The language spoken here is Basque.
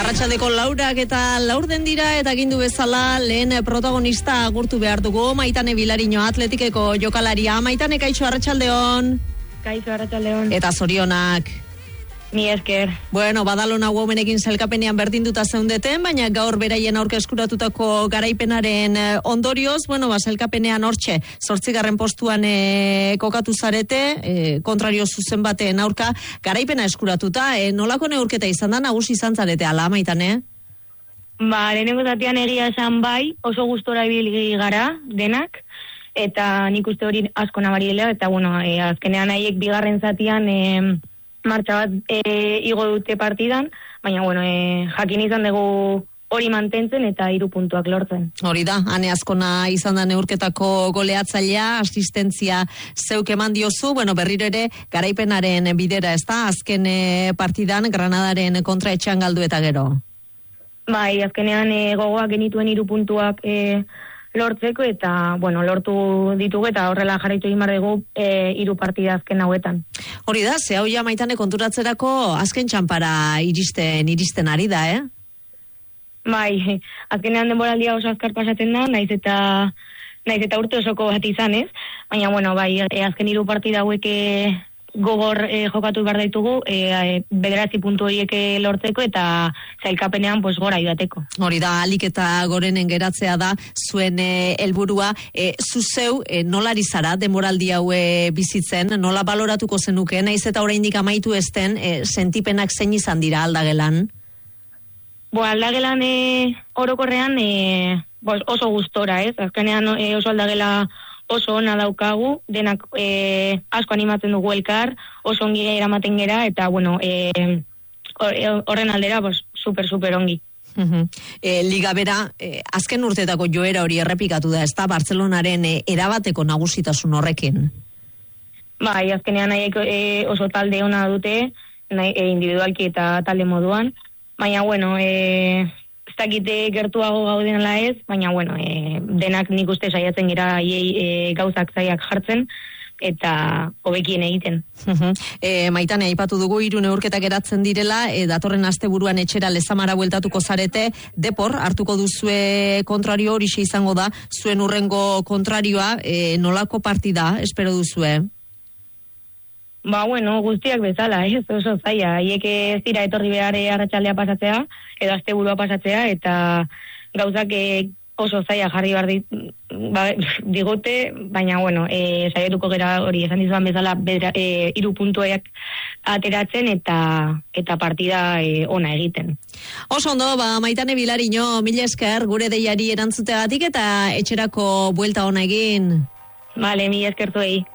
Arratsaldeko 4 eta 4 den dira eta gindu bezala lehen protagonista agurtu behar dugu. Maitane Bilariño Atletikeko jokalaria. Maitane, kaixo, arratsaldeon. Kaixo, arratsaldeon. Eta zorionak. Mi esker. Bueno, Badalona Womenekin sailkapenean berdinduta zeundeten, baina gaur beraien aurka eskuratutako garaipenaren ondorioz, sailkapenean hortxe, 8. postuan kokatu zarete, kontrario zuzen baten aurka, garaipena eskuratuta, nolako neurketa izan da, nagusi izan zarete, ala, Maitane? Lehenengo zatean egia esan bai, oso gustora ibili gara, denak, eta nik uste hori asko nabari dela, eta azkenean haiek bigarren zatian martxa bat igo dute partidan, baina jakin izan dugu hori mantentzen eta 3 puntuak lortzen. Hori da, Ane Azkona izan da neurketako goleatzailea, asistentzia zeuk eman diozu, berriro ere garaipenaren bidera, ez da, azken partidan Granadaren kontraetxean galdu eta gero. Bai, azkenean gogoak genituen 3 puntuak lortzeko eta, lortu ditugu eta horrela jarraitu egin behar dugu 3 partida azken hauetan. Hori da, ze hau ja Maitane konturatzerako azken txampara iristen ari da, Bai, azkenean denboraldia oso azkar pasatzen da, naiz eta urte osoko bat izan, ez? Baina, bai, azken 3 partida hauek gogor jokatu behar daitugu, 9 puntu horiek lortzeko eta zailkapenean gora idateko. Hori da, alik eta gorenen geratzea da zuen helburua. Zuzeu, nolari zara demoraldi hau bizitzen, nola baloratuko zenuke, naiz eta oraindik amaitu ezten, sentipenak zein izan dira aldagelan? Aldagelan orokorrean oso gustora, ez? Azkenean oso aldagela oso ona daukagu, denak asko animatzen dugu elkar, oso ongi eramaten gera, eta horren aldera super ongi. Liga bera, azken urteetako joera hori errepikatu da, ez da, Bartzelonaren erabateko nagusitasun horrekin? Bai, azkenean oso talde ona dute, individualki eta talde moduan, baina ez dakite gertuago gaudenela ez, baina denak nik uste saiatzen gira gauzak zaiak jartzen eta hobekien egiten. Maitane, aipatu dugu 3 neurketak geratzen direla, datorren asteburuan etxera Lezamara bueltatuko zarete, Depor hartuko duzue kontrario horixe izango da, zuen urrengo kontrarioa, nolako partida espero duzue? Guztiak bezala, ez oso zaila. Haiek ez dira etorri behar arratsaldea pasatzea, edo asteburua pasatzea, eta gauzak oso zaila jarri behar digute, baina saiatuko gera hori esan dizuan bezala 3 puntuak ateratzen eta partida ona egiten. Oso ondo, Maitane Bilariño, mila esker gure deiari erantzuteagatik eta etxerako buelta ona egin. Mila esker zuei.